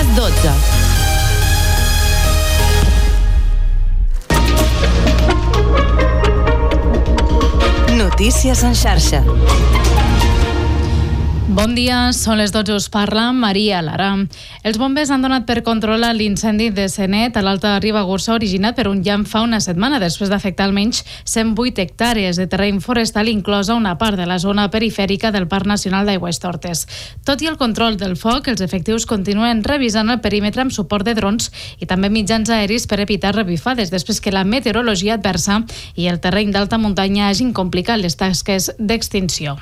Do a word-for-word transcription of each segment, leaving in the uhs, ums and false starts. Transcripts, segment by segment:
les dotze. Notícies en xarxa. Bon dia, són les dotze, us parla Maria Lara. Els bombers han donat per controlar l'incendi de Senet a l'Alta Ribagorça originat per un llamp fa una setmana després d'afectar almenys cent vuit hectàrees de terreny forestal, inclosa una part de la zona perifèrica del Parc Nacional d'Aigüestortes. Tot i el control del foc, els efectius continuen revisant el perímetre amb suport de drons i també mitjans aeris per evitar revifades després que la meteorologia adversa i el terreny d'alta muntanya hagin complicat les tasques d'extinció.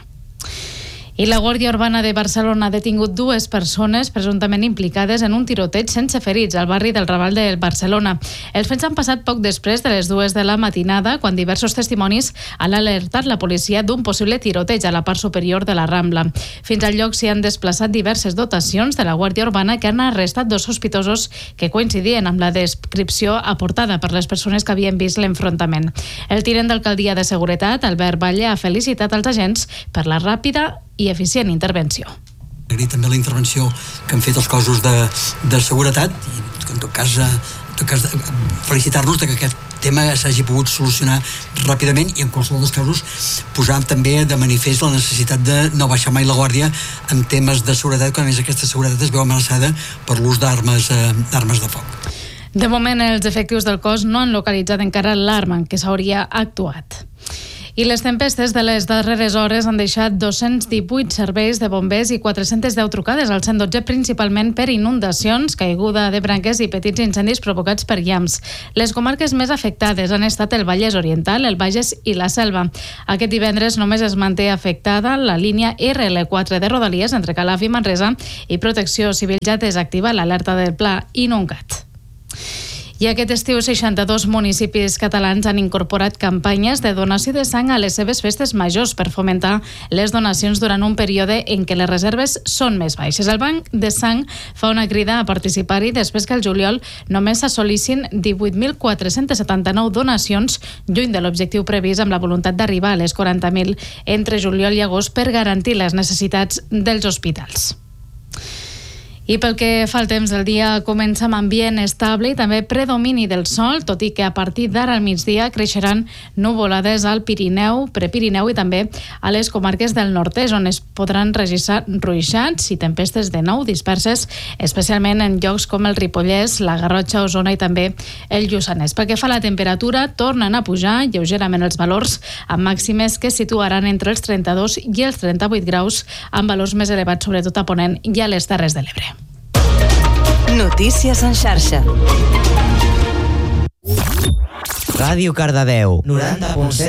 I la Guàrdia Urbana de Barcelona ha detingut dues persones presumptament implicades en un tiroteig sense ferits al barri del Raval de Barcelona. Els fets han passat poc després de les dues de la matinada, quan diversos testimonis han alertat la policia d'un possible tiroteig a la part superior de la Rambla. Fins al lloc s'hi han desplaçat diverses dotacions de la Guàrdia Urbana que han arrestat dos sospitosos que coincidien amb la descripció aportada per les persones que havien vist l'enfrontament. El tinent d'alcaldia de Seguretat, Albert Valle, ha felicitat els agents per la ràpida i eficient intervenció. Agrair també la intervenció que han fet els cossos de, de seguretat i en tot cas, en tot cas felicitar-nos que aquest tema s'hagi pogut solucionar ràpidament i en qualsevol dels casos posar també de manifest la necessitat de no baixar mai la guàrdia en temes de seguretat, quan a més aquesta seguretat es veu amenaçada per l'ús d'armes, eh, d'armes de foc. De moment, els efectius del cos no han localitzat encara l'arma en què s'hauria actuat. I les tempestes de les darreres hores han deixat dos-cents divuit serveis de bombers i quatre-centes deu trucades al cent dotze, principalment per inundacions, caiguda de branques i petits incendis provocats per llamps. Les comarques més afectades han estat el Vallès Oriental, el Bages i la Selva. Aquest divendres només es manté afectada la línia erre ele quatre de Rodalies entre Calaf i Manresa i Protecció Civil ja desactiva l'alerta del Pla inundat. I aquest estiu, seixanta-dos municipis catalans han incorporat campanyes de donació de sang a les seves festes majors per fomentar les donacions durant un període en què les reserves són més baixes. El Banc de Sang fa una crida a participar-hi després que el juliol només s'assolissin divuit mil quatre-cents setanta-nou donacions, lluny de l'objectiu previst, amb la voluntat d'arribar a les quaranta mil entre juliol i agost per garantir les necessitats dels hospitals. I pel que fa al temps del dia, comença amb ambient estable i també predomini del sol, tot i que a partir d'ara al migdia creixeran nuvolades al Pirineu, Prepirineu i també a les comarques del nord-est, on es podran registrar ruixats i tempestes de nou disperses, especialment en llocs com el Ripollès, la Garrotxa, Osona i també el Lluçanès. Pel que fa a la temperatura, tornen a pujar lleugerament els valors, amb màximes que situaran entre els trenta-dos i els trenta-vuit graus, amb valors més elevats sobretot a Ponent i a les Terres de l'Ebre. Notícies en xarxa. Ràdio Cardedeu, noranta punt set.